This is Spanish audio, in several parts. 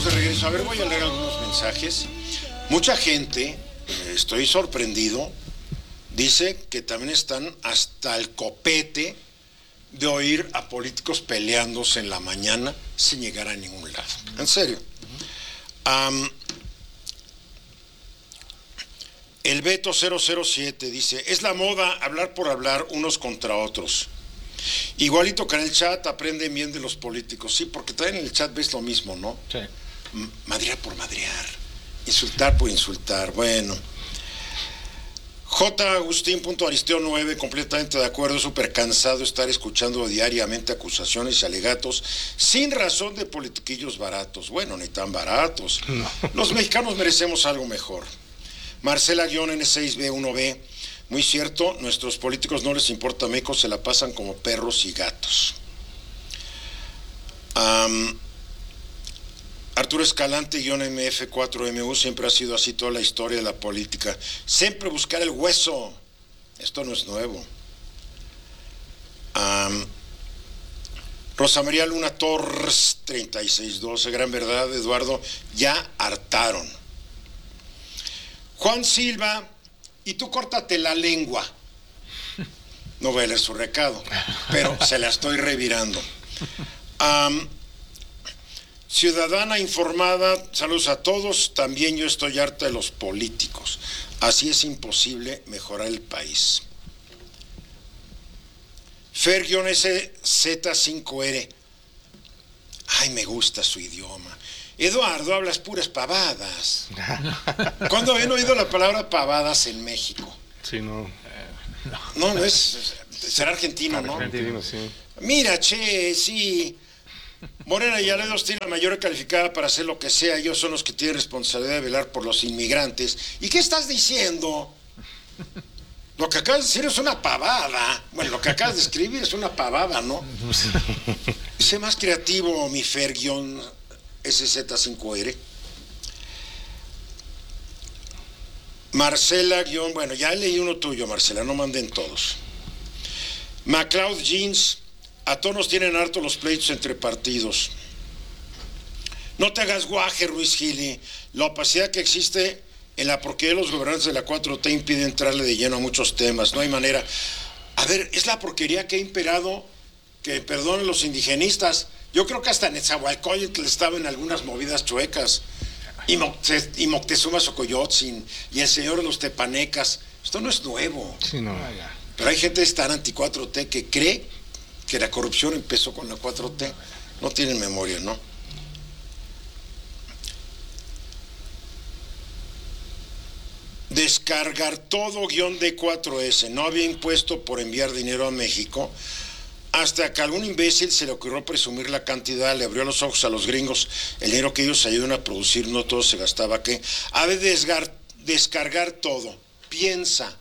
estamos de regreso. A ver, voy a leer algunos mensajes. Mucha gente, estoy sorprendido, dice que también están hasta el copete de oír a políticos peleándose en la mañana sin llegar a ningún lado. En serio. El Beto 007 dice, es la moda hablar por hablar unos contra otros. Igualito que en el chat aprenden bien de los políticos. Sí, porque también en el chat ves lo mismo, ¿no? Sí. Madrear por madrear, insultar por insultar. Bueno, J. Agustín.aristeo 9, completamente de acuerdo, súper cansado de estar escuchando diariamente acusaciones y alegatos sin razón de politiquillos baratos. Bueno, ni tan baratos. No. Los mexicanos merecemos algo mejor. Marcela-N6B1B, muy cierto, nuestros políticos no les importa México, se la pasan como perros y gatos. Arturo Escalante-MF4MU, siempre ha sido así toda la historia de la política. Siempre buscar el hueso. Esto no es nuevo. Rosa María Luna Torres, 3612, gran verdad, Eduardo, ya hartaron. Juan Silva, y tú córtate la lengua. No voy a leer su recado, pero se la estoy revirando. Ciudadana informada, saludos a todos, también yo estoy harta de los políticos. Así es imposible mejorar el país. Fer-SZ5R. Ay, me gusta su idioma. Eduardo, hablas puras pavadas. ¿Cuándo habían oído la palabra pavadas en México? Sí, no. No es. Será argentino, ¿no? Argentino, sí. Mira, che, sí. Morena y Aledos tienen la mayor calificada para hacer lo que sea. Ellos son los que tienen responsabilidad de velar por los inmigrantes. ¿Y qué estás diciendo? Lo que acabas de decir es una pavada. Bueno, lo que acabas de escribir es una pavada, ¿no? Sé más creativo, mi Fer-SZ5R. Marcela- bueno, ya leí uno tuyo, Marcela, no manden todos. MacLeod Jeans, a todos nos tienen harto los pleitos entre partidos. No te hagas guaje, Ruiz Gili. La opacidad que existe en la porquería de los gobernantes de la 4T impide entrarle de lleno a muchos temas. No hay manera. A ver, es la porquería que ha imperado, que perdonen los indigenistas. Yo creo que hasta Netzahualcóyotl estaba en algunas movidas chuecas. Y Moctezuma Xocoyotzin, y el señor de los tepanecas. Esto no es nuevo. Sí, no. Pero hay gente tan anti-4T que cree que la corrupción empezó con la 4T. No tienen memoria, ¿no? Descargar todo -D4S. No había impuesto por enviar dinero a México. Hasta que a algún imbécil se le ocurrió presumir la cantidad, le abrió los ojos a los gringos, el dinero que ellos ayudan a producir, no todo se gastaba, ¿qué? Ha de descargar todo. Piensa.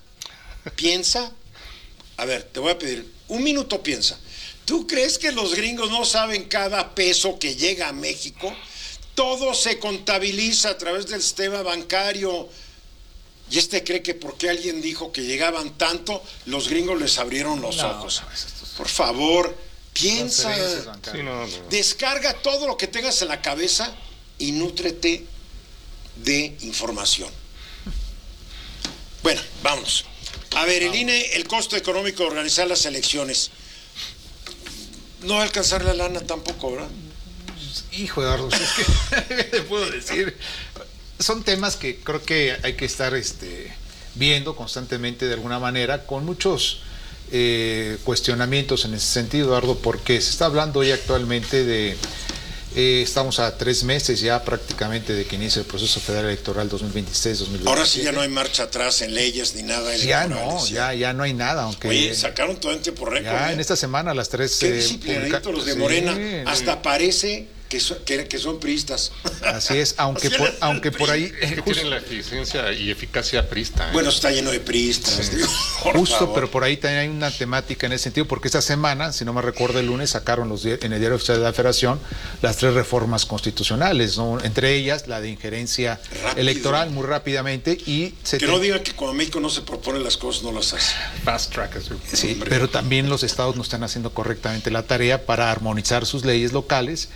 A ver, te voy a pedir, un minuto piensa. ¿Tú crees que los gringos no saben cada peso que llega a México? Todo se contabiliza a través del sistema bancario. Y cree que porque alguien dijo que llegaban tanto, los gringos les abrieron los ojos. Por favor, piensa. Sí, no. Descarga todo lo que tengas en la cabeza y nútrete de información. Bueno, vamos. A ver, el INE, el costo económico de organizar las elecciones. No va a alcanzar la lana tampoco, ¿verdad? Hijo de Eduardo, es que ¿qué te puedo decir? Son temas que creo que hay que estar viendo constantemente de alguna manera, con muchos cuestionamientos en ese sentido, Eduardo, porque se está hablando hoy actualmente de estamos a 3 meses ya prácticamente de que inicie el proceso federal electoral 2026-2027. Ahora sí ya no hay marcha atrás en leyes ni nada. Ya no, ya no hay nada. Aunque oye, sacaron todo en tiempo récord. Ya en esta semana las 3... Qué disciplinaditos los de Morena. Hasta parece que son priistas. Así es, aunque por ahí... Es que tienen la eficiencia y eficacia priista. Bueno, está lleno de priistas. Sí. Justo, pero por ahí también hay una temática en ese sentido, porque esta semana, si no me recuerdo, el lunes sacaron en el Diario Oficial de la Federación las 3 reformas constitucionales, ¿no? Entre ellas la de injerencia electoral muy rápidamente y... Que no digan que cuando México no se propone las cosas, no las hace. Fast track. Sí, pero también los estados no están haciendo correctamente la tarea para armonizar sus leyes locales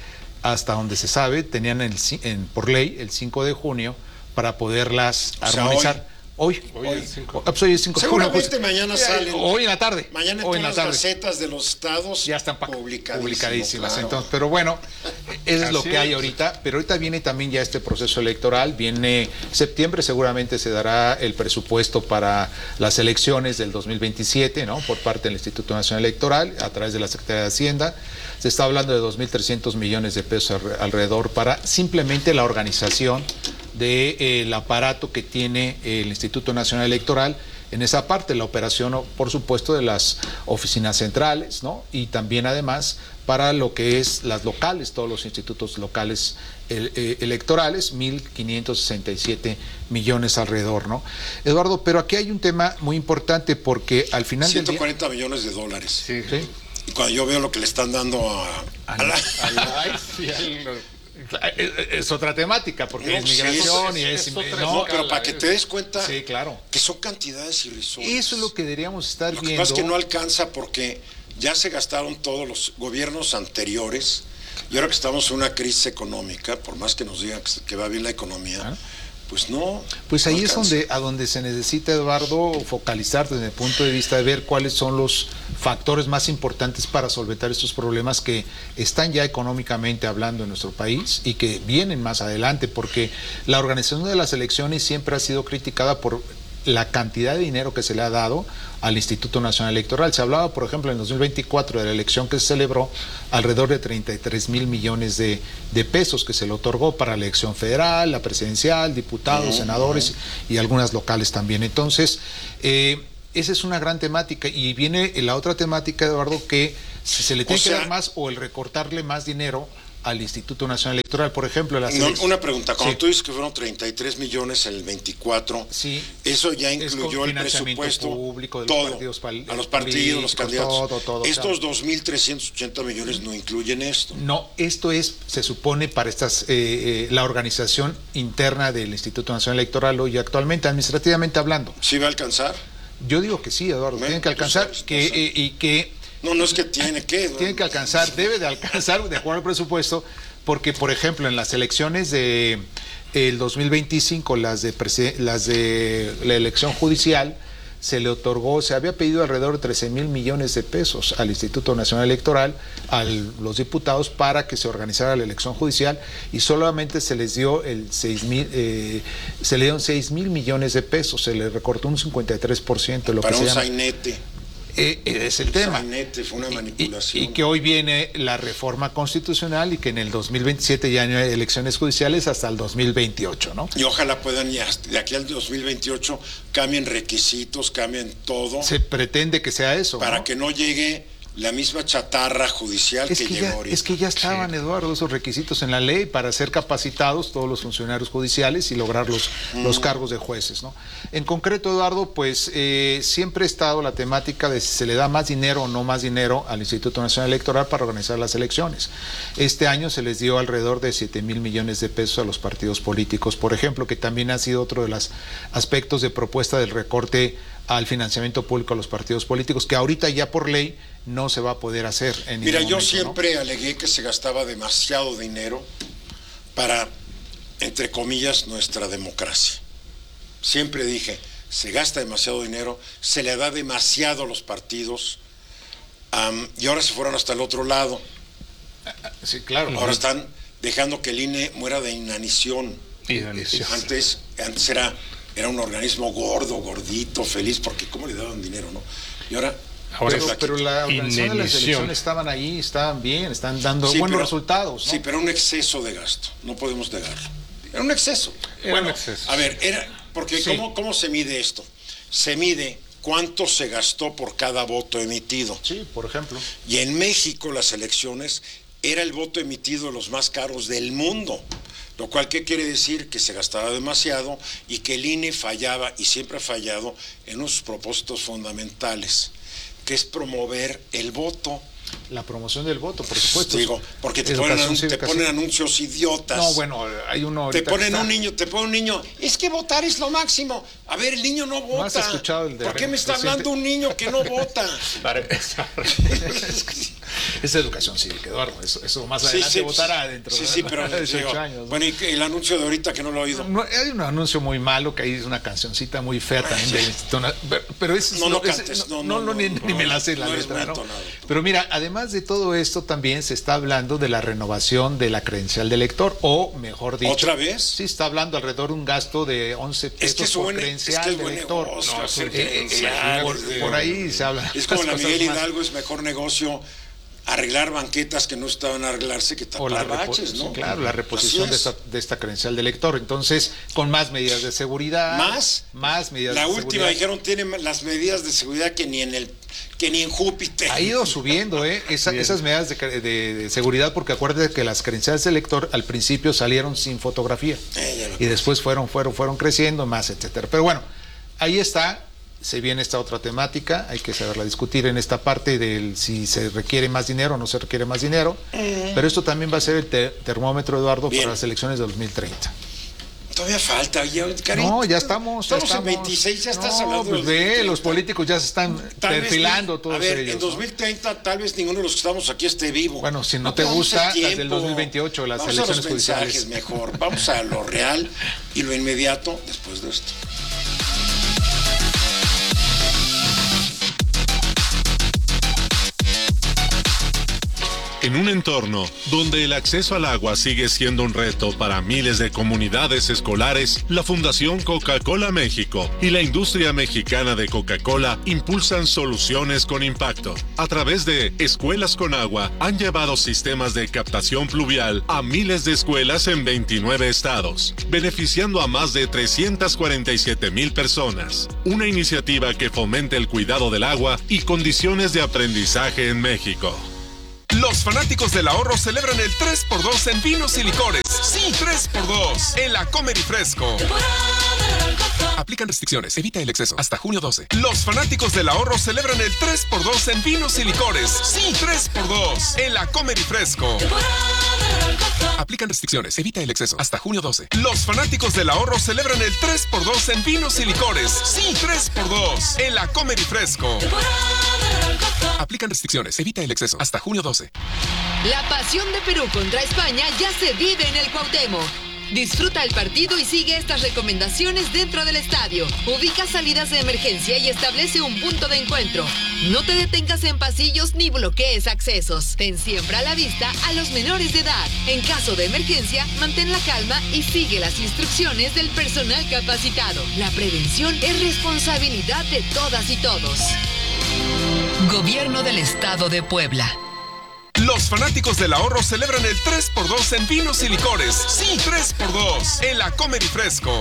hasta donde se sabe, tenían por ley el 5 de junio para poderlas armonizar. Hoy es 5 de junio. Seguramente mañana salen. Hoy en la tarde. Mañana hoy en las gacetas de los estados ya están publicadísimas. Claro. Entonces, pero bueno, eso es lo que hay ahorita. Pero ahorita viene también ya este proceso electoral. Viene septiembre, seguramente se dará el presupuesto para las elecciones del 2027, ¿no? Por parte del Instituto Nacional Electoral, a través de la Secretaría de Hacienda. Se está hablando de 2.300 millones de pesos alrededor para simplemente la organización del aparato que tiene el Instituto Nacional Electoral en esa parte, la operación, por supuesto, de las oficinas centrales, ¿no? Y también, además, para lo que es las locales, todos los institutos locales electorales, 1.567 millones alrededor, ¿no? Eduardo, pero aquí hay un tema muy importante porque al final 140 millones de dólares. Sí. Y cuando yo veo lo que le están dando es otra temática, porque no, es migración sí, y es otra no, pero para que te des cuenta claro, que son cantidades irrisorias. eso es lo que deberíamos estar Lo que viendo. pasa es que no alcanza porque ya se gastaron todos los gobiernos anteriores y ahora que estamos en una crisis económica, por más que nos digan que va bien la economía, pues no. Pues ahí no alcanza. es donde se necesita, Eduardo, focalizar desde el punto de vista de ver cuáles son los factores más importantes para solventar estos problemas que están ya económicamente hablando en nuestro país y que vienen más adelante, porque la organización de las elecciones siempre ha sido criticada por la cantidad de dinero que se le ha dado al Instituto Nacional Electoral. Se hablaba, por ejemplo, en 2024 de la elección que se celebró, alrededor de 33,000 millones de pesos que se le otorgó para la elección federal, la presidencial, diputados, senadores y algunas locales también. Entonces, esa es una gran temática. Y viene la otra temática, Eduardo, que si se le tiene que dar más o el recortarle más dinero al Instituto Nacional Electoral, por ejemplo. Una pregunta, cuando tú dices que fueron 33 millones en el 24, eso ya incluyó el presupuesto público de todo, los partidos, a los partidos, los candidatos. Todo, estos 2.380 millones no incluyen esto. No, esto se supone para la organización interna del Instituto Nacional Electoral hoy actualmente, administrativamente hablando. ¿Sí va a alcanzar? Yo digo que sí, Eduardo, tienen que alcanzar, No es que tiene que. Tiene que alcanzar, debe de alcanzar de acuerdo al presupuesto, porque, por ejemplo, en las elecciones de el 2025, las de la elección judicial, se había pedido alrededor de 13,000 millones de pesos al Instituto Nacional Electoral, a los diputados, para que se organizara la elección judicial, y solamente se les dio se le dieron 6,000 millones de pesos, se le recortó un 53% de lo para que se un llama. sainete. Es el tema. Fue una manipulación. Y que hoy viene la reforma constitucional y que en el 2027 ya no hay elecciones judiciales hasta el 2028, ¿no? Y ojalá puedan, de aquí al 2028, cambien requisitos, cambien todo. Se pretende que sea eso, para ¿no? que no llegue la misma chatarra judicial que llegó ahorita. Es que ya estaban, Eduardo, esos requisitos en la ley para ser capacitados todos los funcionarios judiciales y lograr los cargos de jueces, ¿no? En concreto, Eduardo, pues siempre ha estado la temática de si se le da más dinero o no más dinero al Instituto Nacional Electoral para organizar las elecciones. Este año se les dio alrededor de 7,000 millones de pesos a los partidos políticos, por ejemplo, que también ha sido otro de los aspectos de propuesta del recorte al financiamiento público a los partidos políticos, que ahorita ya por ley no se va a poder hacer en ningún momento, yo siempre alegué que se gastaba demasiado dinero para, entre comillas, nuestra democracia. Siempre dije, se gasta demasiado dinero, se le da demasiado a los partidos, y ahora se fueron hasta el otro lado. Sí, claro. Ahora están dejando que el INE muera de inanición. Antes era un organismo gordo, gordito, feliz, porque ¿cómo le daban dinero, no? Y ahora pero la organización de las elecciones estaban ahí, estaban bien, están dando buenos resultados, ¿no? Sí, pero un exceso de gasto, no podemos negarlo. Era un exceso. A ver, porque ¿cómo se mide esto? Se mide cuánto se gastó por cada voto emitido. Sí, por ejemplo. Y en México las elecciones era el voto emitido de los más caros del mundo. Lo cual, ¿qué quiere decir? Que se gastaba demasiado y que el INE fallaba, y siempre ha fallado, en unos propósitos fundamentales, que es promover el voto. La promoción del voto, por supuesto. Digo, porque te ponen anuncios idiotas. No, bueno, hay uno. Te pone un niño, es que votar es lo máximo. A ver, el niño no vota. ¿No has escuchado el de ¿Por qué me está hablando un niño que no vota? Para empezar. Es educación cívica, Eduardo. Eso más adelante votará dentro de pero 18 años. ¿No? Bueno, y el anuncio de ahorita que no lo he oído. No, hay un anuncio muy malo que ahí es una cancioncita muy fea también del Instituto. Pero es ni me la sé la letra, ¿no? Pero mira, además de todo esto, también se está hablando de la renovación de la credencial de lector, o mejor dicho. ¿Otra vez? Sí, está hablando alrededor de un gasto de 11 pesos por credencial de lector. Por ahí se habla. Es como la Miguel Hidalgo, es mejor negocio arreglar banquetas que no estaban a arreglarse que tapar baches, ¿no? Claro, la reposición de esta credencial de lector. Entonces, con más medidas de seguridad. Más medidas de seguridad. La última dijeron tiene las medidas de seguridad que ni en Júpiter. Ha ido subiendo, esas medidas de seguridad, porque acuérdate que las credenciales de lector al principio salieron sin fotografía y después fueron creciendo más, etcétera. Pero bueno, ahí está. Se viene esta otra temática, hay que saberla discutir en esta parte del si se requiere más dinero o no se requiere más dinero, pero esto también va a ser el termómetro, Eduardo, para las elecciones de 2030. Todavía falta, No, ya estamos. Estamos en 26, ya estás hablando. Pues los políticos ya se están perfilando todos ellos. A ver, en 2030 tal vez ninguno de los que estamos aquí esté vivo. Bueno, si no te gusta, las del 2028, las elecciones judiciales. Mejor, vamos a lo real y lo inmediato después de esto. En un entorno donde el acceso al agua sigue siendo un reto para miles de comunidades escolares, la Fundación Coca-Cola México y la industria mexicana de Coca-Cola impulsan soluciones con impacto. A través de Escuelas con Agua, han llevado sistemas de captación pluvial a miles de escuelas en 29 estados, beneficiando a más de 347,000 personas. Una iniciativa que fomenta el cuidado del agua y condiciones de aprendizaje en México. Los fanáticos del ahorro celebran el 3x2 en vinos y licores. Sí, 3x2 en la Comer y Fresco. Aplican restricciones, evita el exceso. Hasta junio 12. Los fanáticos del ahorro celebran el 3x2 en vinos y licores. Sí, 3x2 en la Comer y Fresco. Aplican restricciones, evita el exceso. Hasta junio 12. Los fanáticos del ahorro celebran el 3x2 en vinos y licores. Sí, 3x2 en la Comer y Fresco. Aplican restricciones, evita el exceso. Hasta junio 12. La pasión de Perú contra España ya se vive en el Cuauhtémoc. Disfruta el partido y sigue estas recomendaciones dentro del estadio. Ubica salidas de emergencia y establece un punto de encuentro. No te detengas en pasillos ni bloquees accesos. Ten siempre a la vista a los menores de edad. En caso de emergencia, mantén la calma y sigue las instrucciones del personal capacitado. La prevención es responsabilidad de todas y todos. Gobierno del Estado de Puebla. Los fanáticos del ahorro celebran el 3x2 en vinos y licores. Sí, 3x2 en la Comer y Fresco.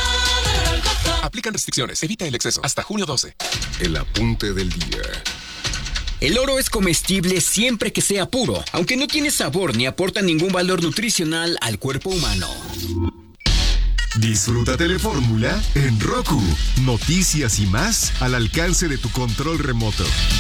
Aplican restricciones, evita el exceso. Hasta junio 12. El apunte del día. El oro es comestible siempre que sea puro, aunque no tiene sabor ni aporta ningún valor nutricional al cuerpo humano. Disfruta Telefórmula en Roku. Noticias y más al alcance de tu control remoto.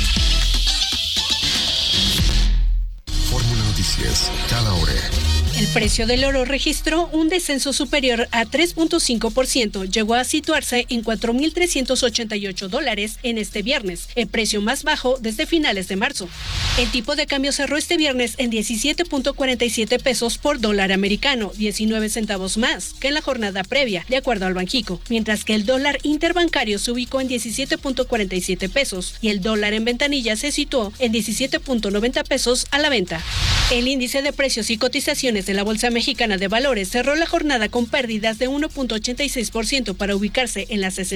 Fórmula Noticias, cada hora. El precio del oro registró un descenso superior a 3.5%, llegó a situarse en $4,388 en este viernes, el precio más bajo desde finales de marzo. El tipo de cambio cerró este viernes en 17.47 pesos por dólar americano, 19 centavos más que en la jornada previa, de acuerdo al Banxico, mientras que el dólar interbancario se ubicó en 17.47 pesos y el dólar en ventanilla se situó en 17.90 pesos a la venta. El índice de precios y cotizaciones de la Bolsa Mexicana de Valores cerró la jornada con pérdidas de 1.86% para ubicarse en las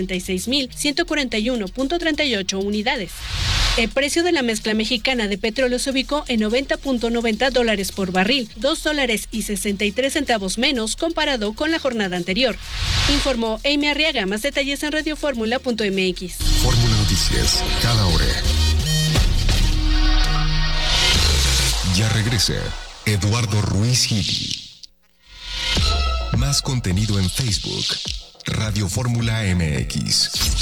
66,141.38 unidades. El precio de la mezcla mexicana de petróleo se ubicó en $90.90 por barril, $2.63 menos comparado con la jornada anterior. Informó Amy Arriaga. Más detalles en radioformula.mx. Fórmula Noticias, cada hora. Ya regresa Eduardo Ruiz Gili. Más contenido en Facebook, Radio Fórmula MX.